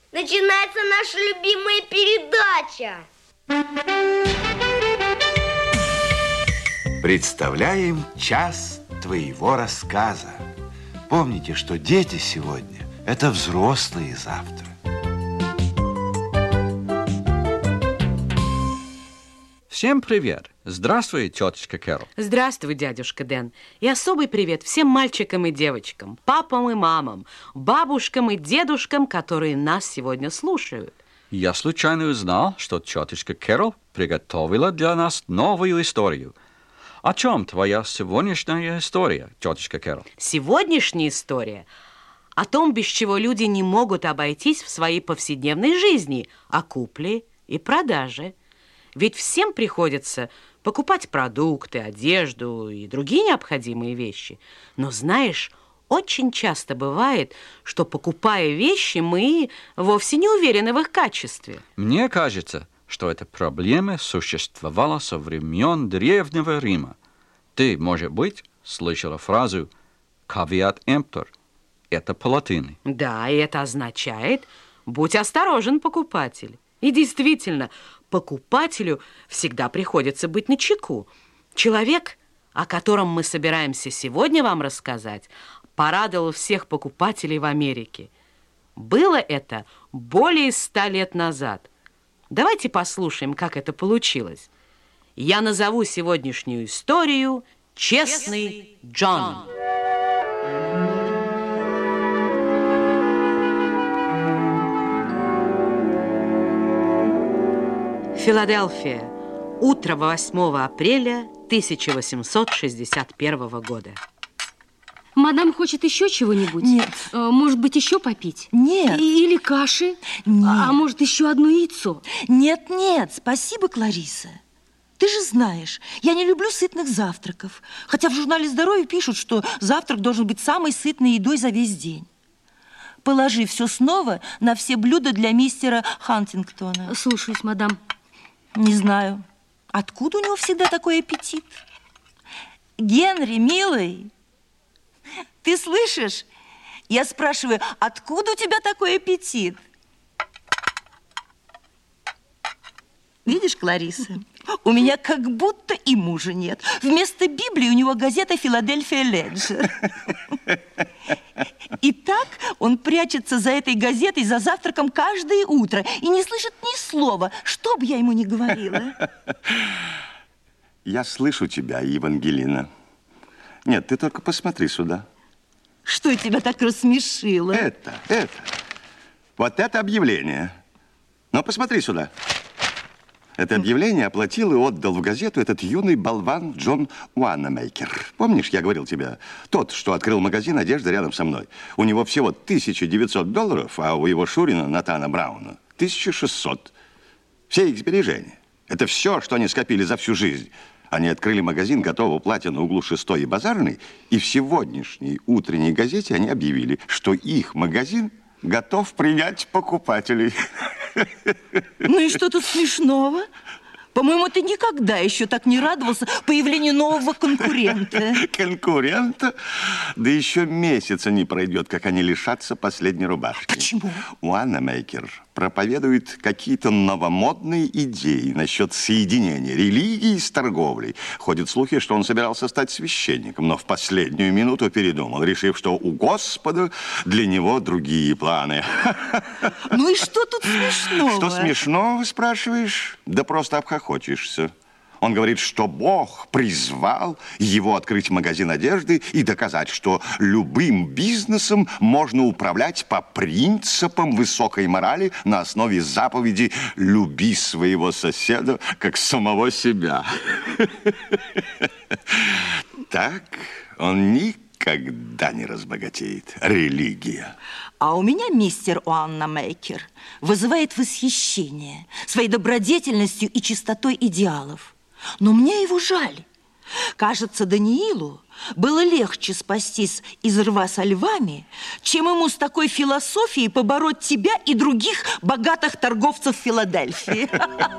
Начинается наша любимая передача. Представляем час твоего рассказа. Помните, что дети сегодня – это взрослые завтра. Всем привет! Здравствуй, тетушка Кэрол. Здравствуй, дядюшка Дэн. И особый привет всем мальчикам и девочкам, папам и мамам, бабушкам и дедушкам, которые нас сегодня слушают. Я случайно узнал, что тетушка Кэрол приготовила для нас новую историю. О чем твоя сегодняшняя история, тетушка Кэрол? Сегодняшняя история о том, без чего люди не могут обойтись в своей повседневной жизни, о купле и продаже. Ведь всем приходится покупать продукты, одежду и другие необходимые вещи. Но знаешь, очень часто бывает, что, покупая вещи, мы вовсе не уверены в их качестве. Мне кажется, что эта проблема существовала со времен Древнего Рима. Ты, может быть, слышала фразу «caveat emptor». Это по-латыни. Да, и это означает «будь осторожен, покупатель». И действительно, покупателю всегда приходится быть начеку. Человек, о котором мы собираемся сегодня вам рассказать, порадовал всех покупателей в Америке. Было это более 100 лет назад. Давайте послушаем, как это получилось. Я назову сегодняшнюю историю «Честный Джон». Филадельфия. Утро 8 апреля 1861 года. Мадам хочет еще чего-нибудь? Нет. Может быть, еще попить? Нет. Или каши? Нет. А может, еще одно яйцо? Нет, нет, спасибо, Клариса. Ты же знаешь, я не люблю сытных завтраков. Хотя в журнале «Здоровье» пишут, что завтрак должен быть самой сытной едой за весь день. Положи все снова на все блюда для мистера Хантингтона. Слушаюсь, мадам. Не знаю, откуда у него всегда такой аппетит. Генри, милый, ты слышишь? Я спрашиваю, откуда у тебя такой аппетит? Видишь, Клариса, у меня как будто и мужа нет. Вместо Библии у него газета «Филадельфия Леджер». И так он прячется за этой газетой за завтраком каждое утро и не слышит ни слова, что бы я ему ни говорила. Я слышу тебя, Евангелина. Нет, ты только посмотри сюда. Что тебя так рассмешило? Вот это объявление. Но посмотри сюда. Это объявление оплатил и отдал в газету этот юный болван Джон Уанамейкер. Помнишь, я говорил тебе? Тот, что открыл магазин одежды рядом со мной. У него всего $1900, а у его шурина Натана Брауна 1600. Все их сбережения. Это все, что они скопили за всю жизнь. Они открыли магазин готового платья на углу 6-й и Базарной, и в сегодняшней утренней газете они объявили, что их магазин готов принять покупателей. Ну и что тут смешного? По-моему, ты никогда еще так не радовался появлению нового конкурента. Конкурента? Да еще месяца не пройдет, как они лишатся последней рубашки. Почему? Уанамейкер проповедует какие-то новомодные идеи насчет соединения религии с торговлей. Ходят слухи, что он собирался стать священником, но в последнюю минуту передумал, решив, что у Господа для него другие планы. Ну и что тут смешного? Что смешного, спрашиваешь? Да просто обхохочешься. Он говорит, что Бог призвал его открыть магазин одежды и доказать, что любым бизнесом можно управлять по принципам высокой морали на основе заповеди «люби своего соседа, как самого себя». Так он никогда не разбогатеет. Религия. А у меня мистер Уанамейкер вызывает восхищение своей добродетельностью и чистотой идеалов. Но мне его жаль. Кажется, Даниилу было легче спастись из рва со львами, чем ему с такой философией побороть тебя и других богатых торговцев Филадельфии.